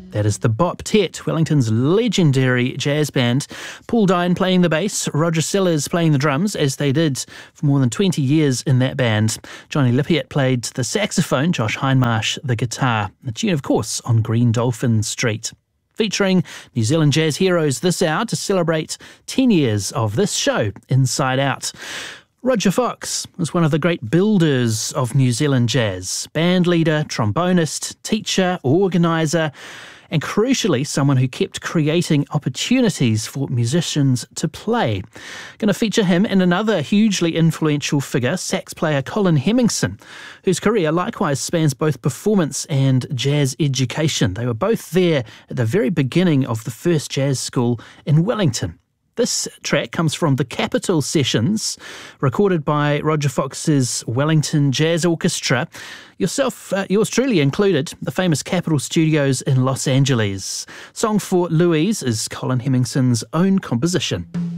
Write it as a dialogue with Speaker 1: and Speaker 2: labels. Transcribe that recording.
Speaker 1: That is the Bop Tet, Wellington's legendary jazz band. Paul Dine playing the bass, Roger Sellers playing the drums, as they did for more than 20 years in that band. Johnny Lippiatt played the saxophone, Josh Hindmarsh the guitar. The tune, of course, on Green Dolphin Street. Featuring New Zealand jazz heroes this hour to celebrate 10 years of this show, Inside Out. Roger Fox was one of the great builders of New Zealand jazz. Band leader, trombonist, teacher, organiser, and crucially someone who kept creating opportunities for musicians to play. Going to feature him and another hugely influential figure, sax player Colin Hemmingson, whose career likewise spans both performance and jazz education. They were both there at the very beginning of the first jazz school in Wellington. This track comes from the Capitol Sessions, recorded by Roger Fox's Wellington Jazz Orchestra. Yours truly included, the famous Capitol Studios in Los Angeles. Song for Louise is Colin Hemmingson's own composition.